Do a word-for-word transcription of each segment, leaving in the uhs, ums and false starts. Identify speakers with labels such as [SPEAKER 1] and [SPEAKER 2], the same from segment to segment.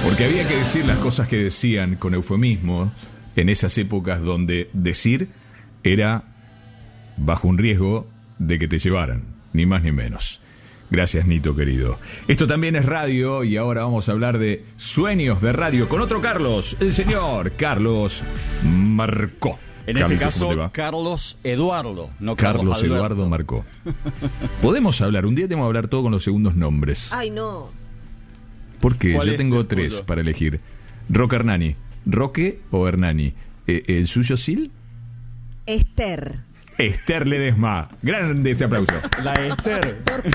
[SPEAKER 1] Porque había que decir las cosas que decían con eufemismo en esas épocas donde decir era bajo un riesgo de que te llevaran, ni más ni menos. Gracias, Nito, querido. Esto también es radio y ahora vamos a hablar de sueños de radio con otro Carlos, el señor Carlos Marcó.
[SPEAKER 2] En
[SPEAKER 1] Carlitos,
[SPEAKER 2] este caso, Carlos Eduardo, no
[SPEAKER 1] Carlos,
[SPEAKER 2] Carlos
[SPEAKER 1] Eduardo Marcó. Podemos hablar, un día tenemos que hablar todo con los segundos nombres.
[SPEAKER 3] Ay, no.
[SPEAKER 1] Porque yo
[SPEAKER 2] es
[SPEAKER 1] tengo
[SPEAKER 2] el
[SPEAKER 1] tres
[SPEAKER 2] tuyo?
[SPEAKER 1] para elegir. Roque Hernani. ¿Roque o Hernani? Eh, ¿El suyo, Sil?
[SPEAKER 3] Esther.
[SPEAKER 1] Esther Ledesma. Grande ese aplauso.
[SPEAKER 2] La Esther.
[SPEAKER 3] Por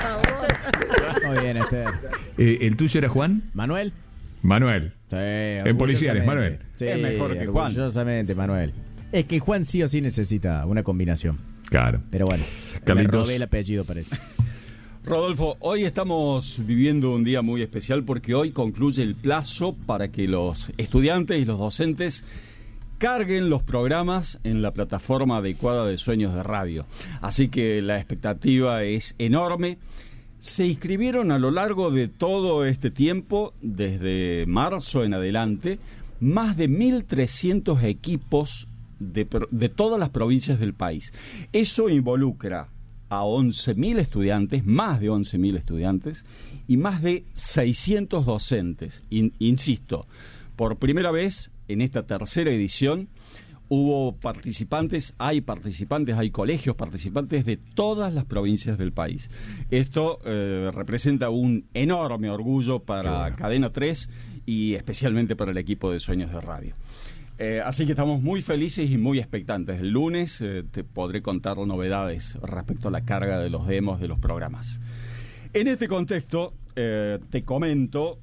[SPEAKER 3] favor.
[SPEAKER 4] Muy bien, Esther.
[SPEAKER 1] Eh, ¿El tuyo era Juan?
[SPEAKER 4] ¿Manuel?
[SPEAKER 1] Manuel.
[SPEAKER 4] Sí,
[SPEAKER 1] En policiales, Manuel.
[SPEAKER 4] Sí,
[SPEAKER 2] Es mejor que Juan.
[SPEAKER 4] orgullosamente, Manuel. Es que Juan sí o sí necesita una combinación.
[SPEAKER 1] Claro.
[SPEAKER 4] Pero bueno,
[SPEAKER 1] Carlitos.
[SPEAKER 4] me robé el apellido, parece.
[SPEAKER 2] Rodolfo, hoy estamos viviendo un día muy especial porque hoy concluye el plazo para que los estudiantes y los docentes carguen los programas en la plataforma adecuada de Sueños de Radio. Así que la expectativa es enorme. Se inscribieron a lo largo de todo este tiempo, desde marzo en adelante, más de mil trescientos equipos de, de todas las provincias del país. Eso involucra a once mil estudiantes, más de once mil estudiantes, y más de seiscientos docentes. In, insisto, por primera vez en esta tercera edición hubo participantes, hay participantes, hay colegios participantes de todas las provincias del país. Esto eh, representa un enorme orgullo para
[SPEAKER 1] bueno.
[SPEAKER 2] Cadena tres y especialmente para el equipo de Sueños de Radio. Eh, así que estamos muy felices y muy expectantes. El lunes eh, te podré contar novedades respecto a la carga de los demos de los programas. En este contexto, eh, te comento,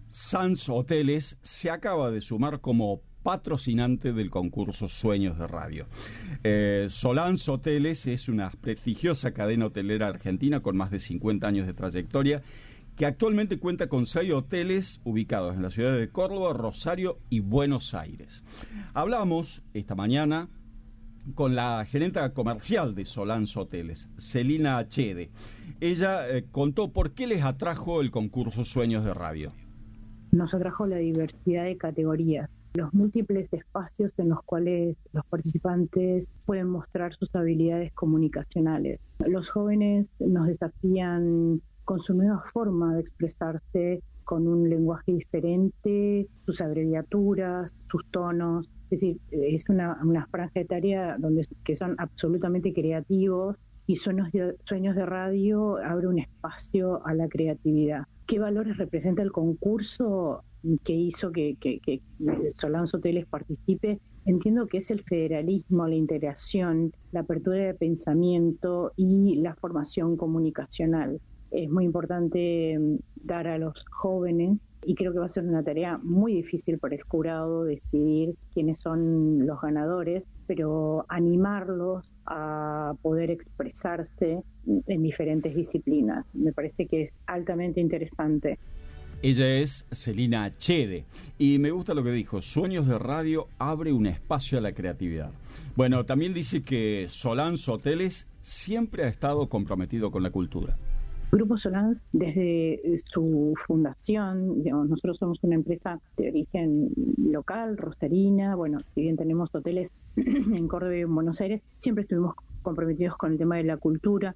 [SPEAKER 2] Sanz Hoteles se acaba de sumar como patrocinante del concurso Sueños de Radio. Eh, Solans Hoteles es una prestigiosa cadena hotelera argentina con más de cincuenta años de trayectoria, que actualmente cuenta con seis hoteles ubicados en las ciudades de Córdoba, Rosario y Buenos Aires. Hablamos esta mañana con la gerenta comercial de Solans Hoteles, Celina Chede. Ella eh, contó por qué les atrajo el concurso Sueños de Radio.
[SPEAKER 5] Nos atrajo la diversidad de categorías, los múltiples espacios en los cuales los participantes pueden mostrar sus habilidades comunicacionales. Los jóvenes nos desafían con su nueva forma de expresarse, con un lenguaje diferente, sus abreviaturas, sus tonos. Es decir, es una, una franja etaria donde, que son absolutamente creativos, y Sueños de, Sueños de Radio abre un espacio a la creatividad. ¿Qué valores representa el concurso que hizo que, que, que Solans Hoteles participe? Entiendo que es el federalismo, la integración, la apertura de pensamiento y la formación comunicacional. Es muy importante dar a los jóvenes, y creo que va a ser una tarea muy difícil para el jurado decidir quiénes son los ganadores, pero animarlos a poder expresarse en diferentes disciplinas. Me parece que es altamente interesante.
[SPEAKER 2] Ella es Celina Chede y me gusta lo que dijo, Sueños de Radio abre un espacio a la creatividad. Bueno, también dice que Solans Hoteles siempre ha estado comprometido con la cultura.
[SPEAKER 5] Grupo Solans, desde su fundación, digamos, nosotros somos una empresa de origen local, rosarina, bueno, si bien tenemos hoteles en Córdoba y en Buenos Aires, siempre estuvimos comprometidos con el tema de la cultura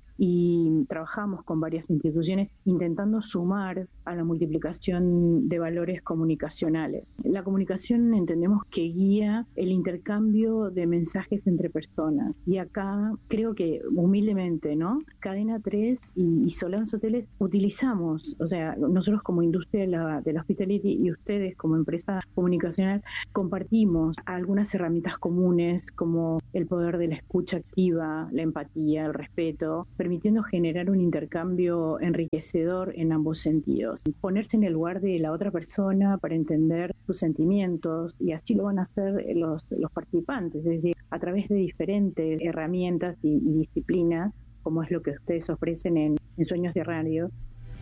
[SPEAKER 5] y trabajamos con varias instituciones intentando sumar a la multiplicación de valores comunicacionales. La comunicación entendemos que guía el intercambio de mensajes entre personas, y acá creo que humildemente, ¿no? Cadena tres y, y Solans Hoteles utilizamos, o sea, nosotros como industria de la, de la hospitality y ustedes como empresa comunicacional compartimos algunas herramientas comunes como el poder de la escucha activa, la empatía, el respeto, permitiendo generar un intercambio enriquecedor en ambos sentidos. Ponerse en el lugar de la otra persona para entender sus sentimientos, y así lo van a hacer los, los participantes, es decir, a través de diferentes herramientas y, y disciplinas, como es lo que ustedes ofrecen en, en Sueños de Radio.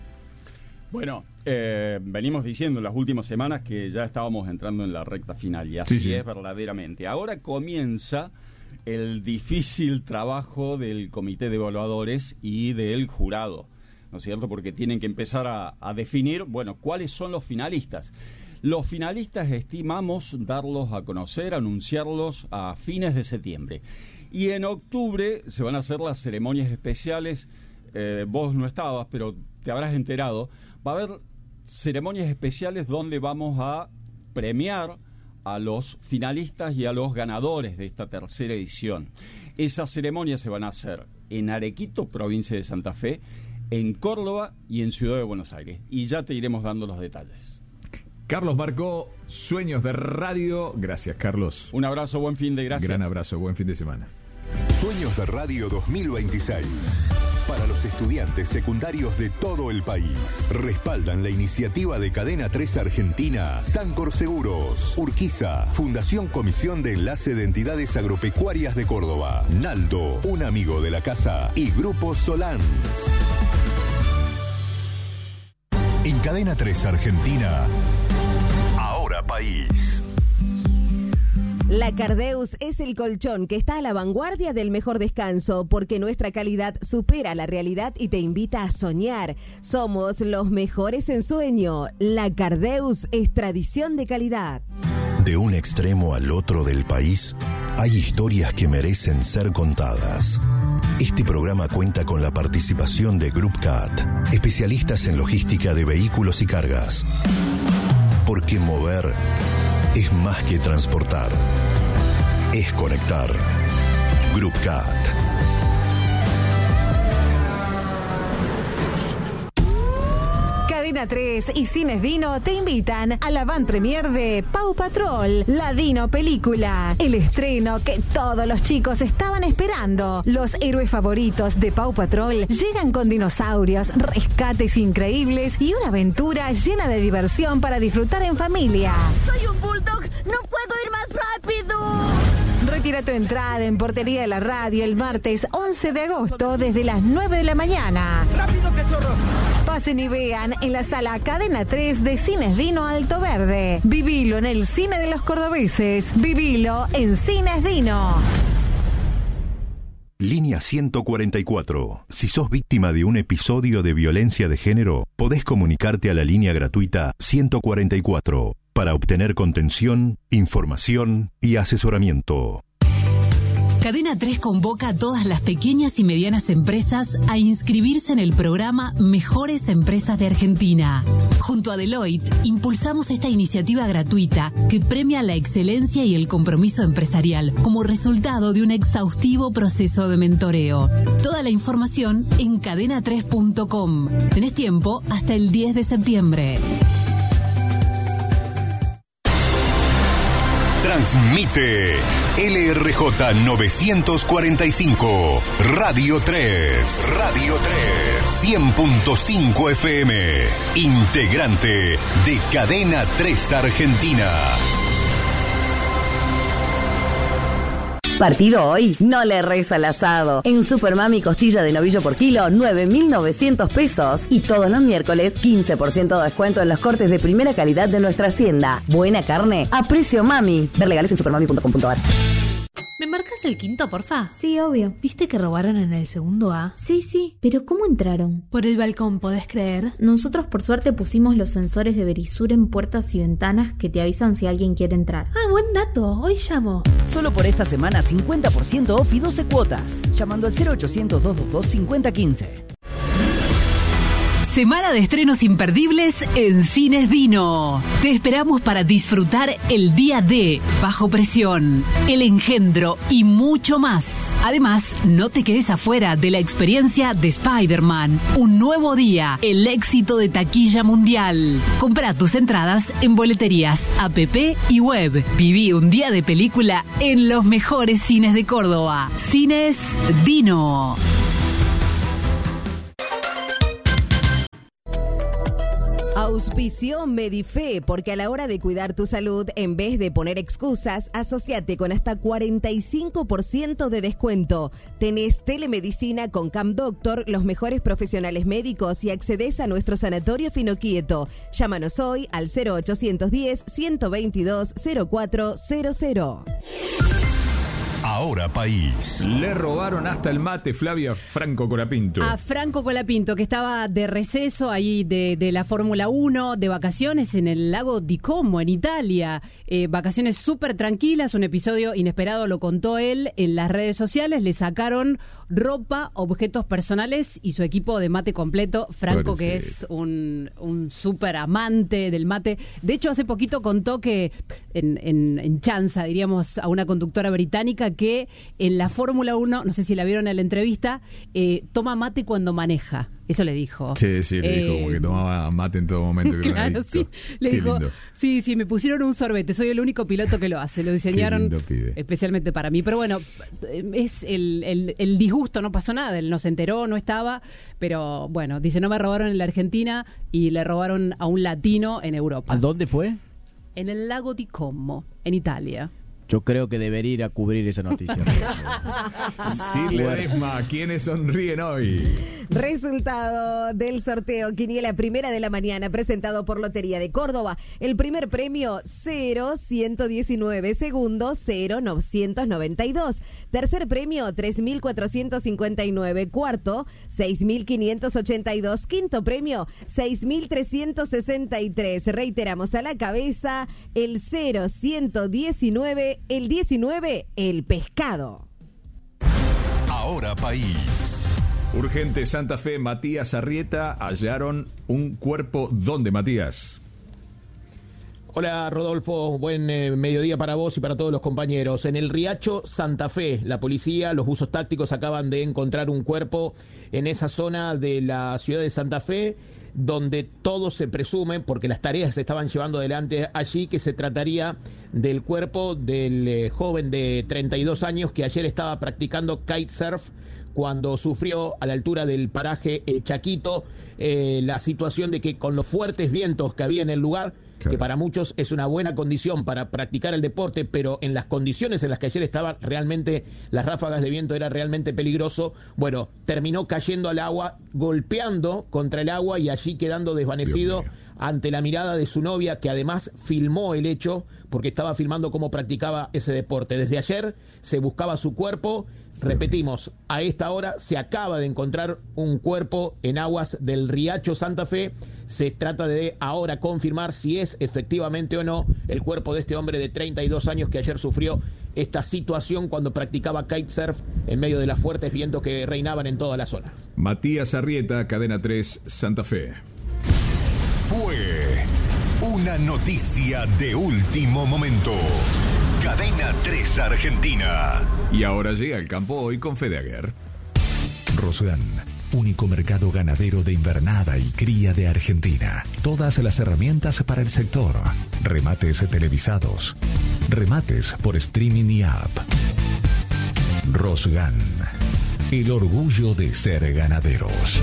[SPEAKER 2] Bueno, eh, venimos diciendo en las últimas semanas que ya estábamos entrando en la recta final, y así sí, sí. es verdaderamente. Ahora comienza el difícil trabajo del comité de evaluadores y del jurado, ¿no es cierto? Porque tienen que empezar a, a definir, bueno, cuáles son los finalistas. Los finalistas estimamos darlos a conocer, anunciarlos a fines de septiembre. Y en octubre se van a hacer las ceremonias especiales. Eh, vos no estabas, pero te habrás enterado. Va a haber ceremonias especiales donde vamos a premiar a los finalistas y a los ganadores de esta tercera edición. Esas ceremonias se van a hacer en Arequito, provincia de Santa Fe, en Córdoba y en Ciudad de Buenos Aires. Y ya te iremos dando los detalles.
[SPEAKER 1] Carlos Marcó, Sueños de Radio. Gracias, Carlos.
[SPEAKER 2] Un abrazo, buen fin de gracias.
[SPEAKER 1] Gran abrazo, buen fin de semana.
[SPEAKER 6] Sueños de Radio dos mil veintiséis. Para los estudiantes secundarios de todo el país. Respaldan la iniciativa de Cadena tres Argentina, Sancor Seguros, Urquiza, Fundación Comisión de Enlace de Entidades Agropecuarias de Córdoba, Naldo, un amigo de la casa y Grupo Solans. En Cadena tres Argentina, Ahora País.
[SPEAKER 3] La Cardeus es el colchón que está a la vanguardia del mejor descanso, porque nuestra calidad supera la realidad y te invita a soñar. Somos los mejores en sueño. La Cardeus es tradición de calidad.
[SPEAKER 6] De un extremo al otro del país, hay historias que merecen ser contadas. Este programa cuenta con la participación de Group Cat, especialistas en logística de vehículos y cargas. Porque mover es más que transportar, es conectar. Group Cat.
[SPEAKER 7] Cadena tres y Cines Dino te invitan a la van premier de Paw Patrol, la Dino película. El estreno que todos los chicos estaban esperando. Los héroes favoritos de Paw Patrol llegan con dinosaurios, rescates increíbles y una aventura llena de diversión para disfrutar en familia.
[SPEAKER 8] ¡Soy un bulldog! ¡No puedo ir más rápido!
[SPEAKER 7] Retira tu entrada en Portería de la Radio el martes once de agosto desde las nueve de la mañana.
[SPEAKER 8] ¡Rápido, cachorros!
[SPEAKER 7] Pasen y vean en la sala Cadena tres de Cines Dino Alto Verde. Vivilo en el cine de los cordobeses. Vivilo en Cines Dino.
[SPEAKER 6] Línea ciento cuarenta y cuatro. Si sos víctima de un episodio de violencia de género, podés comunicarte a la línea gratuita ciento cuarenta y cuatro para obtener contención, información y asesoramiento.
[SPEAKER 9] Cadena tres convoca a todas las pequeñas y medianas empresas a inscribirse en el programa Mejores Empresas de Argentina. Junto a Deloitte, impulsamos esta iniciativa gratuita que premia la excelencia y el compromiso empresarial como resultado de un exhaustivo proceso de mentoreo. Toda la información en cadena tres punto com. Tenés tiempo hasta el diez de septiembre.
[SPEAKER 6] Transmite L R J novecientos cuarenta y cinco, Radio tres, Radio tres, cien punto cinco F M, integrante de Cadena tres Argentina.
[SPEAKER 10] Partido hoy, no le erres al asado. En Supermami costilla de novillo por kilo, nueve mil novecientos pesos. Y todos los miércoles, quince por ciento de descuento en los cortes de primera calidad de nuestra hacienda. Buena carne a precio mami. Ver legales en supermami punto com punto a r.
[SPEAKER 11] ¿Me marcas el quinto, porfa?
[SPEAKER 12] Sí, obvio.
[SPEAKER 11] ¿Viste que robaron en el segundo A?
[SPEAKER 12] Sí, sí. ¿Pero cómo entraron?
[SPEAKER 11] Por el balcón, ¿podés creer?
[SPEAKER 12] Nosotros, por suerte, pusimos los sensores de Verisur en puertas y ventanas que te avisan si alguien quiere entrar.
[SPEAKER 11] Ah, buen dato. Hoy llamo.
[SPEAKER 13] Solo por esta semana, cincuenta por ciento off y doce cuotas. Llamando al cero ochocientos, doscientos veintidós, cincuenta quince.
[SPEAKER 9] Semana de estrenos imperdibles en Cines Dino. Te esperamos para disfrutar El Día D, Bajo Presión, El Engendro y mucho más. Además, no te quedes afuera de la experiencia de Spider-Man, Un Nuevo Día, el éxito de taquilla mundial. Comprá tus entradas en boleterías, app y web. Viví un día de película en los mejores cines de Córdoba. Cines Dino.
[SPEAKER 3] Auspició Medife, porque a la hora de cuidar tu salud, en vez de poner excusas, asociate con hasta cuarenta y cinco por ciento de descuento. Tenés telemedicina con Camp Doctor, los mejores profesionales médicos y accedes a nuestro sanatorio Finoquieto. Llámanos hoy al cero ochocientos diez, ciento veintidós, cero cuatro cero cero.
[SPEAKER 6] Ahora País.
[SPEAKER 1] Le robaron hasta el mate, Flavia Franco Colapinto.
[SPEAKER 14] A Franco Colapinto, que estaba de receso ahí de, de la Fórmula uno, de vacaciones en el lago di Como, en Italia. Eh, vacaciones súper tranquilas, un episodio inesperado lo contó él en las redes sociales. Le sacaron ropa, objetos personales y su equipo de mate completo. Franco, que es un, un súper amante del mate. De hecho, hace poquito contó que, en, en, en chanza, diríamos, a una conductora británica, que en la Fórmula uno, no sé si la vieron en la entrevista, eh, toma mate cuando maneja. Eso le dijo.
[SPEAKER 1] Sí, sí, le
[SPEAKER 14] eh,
[SPEAKER 1] dijo como que tomaba mate en todo momento. Que
[SPEAKER 14] claro, sí. Le
[SPEAKER 1] Qué
[SPEAKER 14] dijo,
[SPEAKER 1] lindo.
[SPEAKER 14] sí, sí, me pusieron un sorbete. Soy el único piloto que lo hace. Lo diseñaron
[SPEAKER 1] Qué lindo pibe.
[SPEAKER 14] especialmente para mí. Pero bueno, es el, el, el disgusto, no pasó nada. Él no se enteró, no estaba. Pero bueno, dice, no me robaron en la Argentina y le robaron a un latino en Europa.
[SPEAKER 4] ¿A dónde fue?
[SPEAKER 14] En el lago di Como, en Italia.
[SPEAKER 4] Yo creo que debería ir a cubrir esa noticia.
[SPEAKER 1] Sí, Ledesma, ¿quiénes sonríen hoy?
[SPEAKER 3] Resultado del sorteo Quiniela Primera de la Mañana, presentado por Lotería de Córdoba. El primer premio, cero ciento diecinueve. Segundo, cero novecientos noventa y dos. Tercer premio, tres mil cuatrocientos cincuenta y nueve. Cuarto, seis mil quinientos ochenta y dos. Quinto premio, seis mil trescientos sesenta y tres. Reiteramos, a la cabeza, el cero ciento diecinueve. El diecinueve, el pescado.
[SPEAKER 6] Ahora País.
[SPEAKER 1] Urgente Santa Fe, Matías Arrieta, hallaron un cuerpo. ¿Dónde, Matías?
[SPEAKER 15] Hola Rodolfo, buen eh, mediodía para vos y para todos los compañeros. En el Riacho Santa Fe, la policía, los buzos tácticos acaban de encontrar un cuerpo en esa zona de la ciudad de Santa Fe, donde todo se presume, porque las tareas se estaban llevando adelante allí, que se trataría del cuerpo del eh, joven de treinta y dos años que ayer estaba practicando kitesurf cuando sufrió a la altura del paraje El Chaquito eh, la situación de que con los fuertes vientos que había en el lugar, que para muchos es una buena condición para practicar el deporte, pero en las condiciones en las que ayer estaban, realmente las ráfagas de viento era realmente peligroso. Bueno, terminó cayendo al agua, golpeando contra el agua y allí quedando desvanecido ante la mirada de su novia, que además filmó el hecho porque estaba filmando cómo practicaba ese deporte. Desde ayer se buscaba su cuerpo. Repetimos, a esta hora se acaba de encontrar un cuerpo en aguas del Riacho Santa Fe. Se trata de ahora confirmar si es efectivamente o no el cuerpo de este hombre de treinta y dos años que ayer sufrió esta situación cuando practicaba kitesurf en medio de los fuertes vientos que reinaban en toda la zona.
[SPEAKER 1] Matías Arrieta, Cadena tres, Santa Fe.
[SPEAKER 6] Fue una noticia de último momento. Cadena tres Argentina.
[SPEAKER 1] Y ahora llega el campo hoy con Fede Aguer.
[SPEAKER 16] Rosgan, único mercado ganadero de invernada y cría de Argentina. Todas las herramientas para el sector. Remates televisados. Remates por streaming y app. Rosgan, el orgullo de ser ganaderos.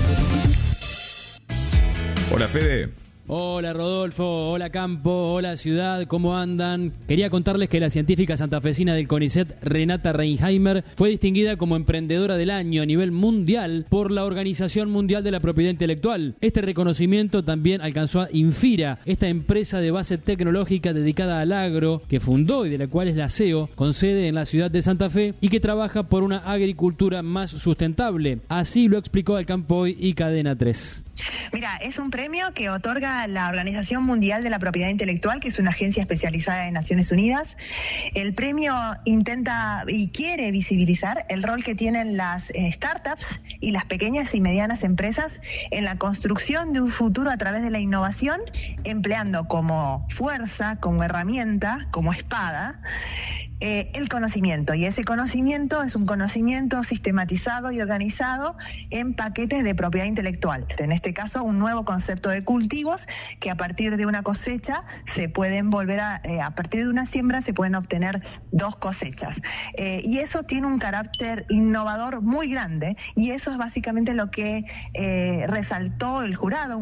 [SPEAKER 1] Hola, Fede.
[SPEAKER 17] Hola Rodolfo, hola Campo, hola Ciudad, ¿cómo andan? Quería contarles que la científica santafesina del CONICET, Renata Reinheimer, fue distinguida como emprendedora del año a nivel mundial por la Organización Mundial de la Propiedad Intelectual. Este reconocimiento también alcanzó a Infira, esta empresa de base tecnológica dedicada al agro, que fundó y de la cual es la C E O, con sede en la ciudad de Santa Fe y que trabaja por una agricultura más sustentable. Así lo explicó al Campo Hoy y Cadena tres.
[SPEAKER 18] Mira, es un premio que otorga la Organización Mundial de la Propiedad Intelectual, que es una agencia especializada en Naciones Unidas. El premio intenta y quiere visibilizar el rol que tienen las eh, startups y las pequeñas y medianas empresas en la construcción de un futuro a través de la innovación, empleando como fuerza, como herramienta, como espada, eh, el conocimiento. Y ese conocimiento es un conocimiento sistematizado y organizado en paquetes de propiedad intelectual. En este caso, un nuevo concepto de cultivos que a partir de una cosecha se pueden volver a, eh, a partir de una siembra se pueden obtener dos cosechas. Eh, y eso tiene un carácter innovador muy grande y eso es básicamente lo que eh, resaltó el jurado.